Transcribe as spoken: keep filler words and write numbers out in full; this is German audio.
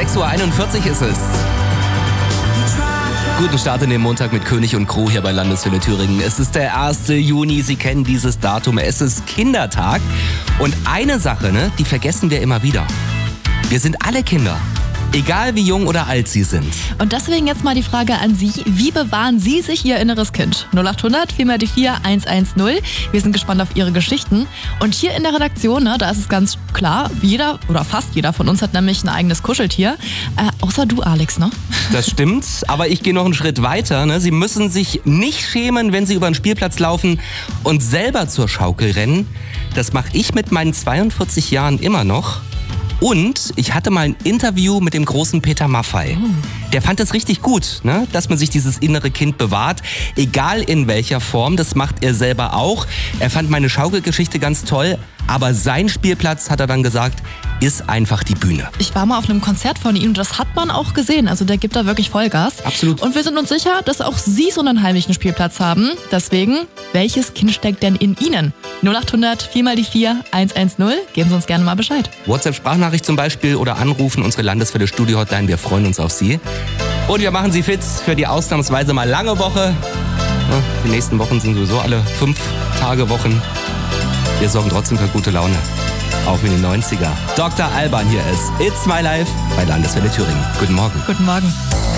sechs Uhr einundvierzig ist es. Guten Start in den Montag mit König und Crew hier bei Landeswelle Thüringen. Es ist der erste Juni, Sie kennen dieses Datum, es ist Kindertag. Und eine Sache, ne, die vergessen wir immer wieder. Wir sind alle Kinder. Egal wie jung oder alt Sie sind. Und deswegen jetzt mal die Frage an Sie, wie bewahren Sie sich Ihr inneres Kind? null acht hundert vier mal die vier eins eins null. Wir sind gespannt auf Ihre Geschichten. Und hier in der Redaktion, ne, da ist es ganz klar, jeder oder fast jeder von uns hat nämlich ein eigenes Kuscheltier. Äh, außer du, Alex, ne? Das stimmt, aber ich gehe noch einen Schritt weiter. Ne? Sie müssen sich nicht schämen, wenn Sie über den Spielplatz laufen und selber zur Schaukel rennen. Das mache ich mit meinen zweiundvierzig Jahren immer noch. Und ich hatte mal ein Interview mit dem großen Peter Maffay. Der fand es richtig gut, ne? Dass man sich dieses innere Kind bewahrt, egal in welcher Form. Das macht er selber auch. Er fand meine Schaukelgeschichte ganz toll, aber sein Spielplatz, hat er dann gesagt, ist einfach die Bühne. Ich war mal auf einem Konzert von ihm und das hat man auch gesehen. Also der gibt da wirklich Vollgas. Absolut. Und wir sind uns sicher, dass auch Sie so einen heimlichen Spielplatz haben. Deswegen, welches Kind steckt denn in Ihnen? null acht hundert vier mal die vier eins eins null. Geben Sie uns gerne mal Bescheid. WhatsApp-Sprachnachricht zum Beispiel oder anrufen, unsere Landeswelle Studio-Hotline. Wir freuen uns auf Sie. Und wir machen Sie fit für die ausnahmsweise mal lange Woche. Ja, die nächsten Wochen sind sowieso alle fünf Tage Wochen. Wir sorgen trotzdem für gute Laune. Auch in den neunziger. Doktor Alban hier ist It's My Life bei Landeswelle Thüringen. Guten Morgen. Guten Morgen.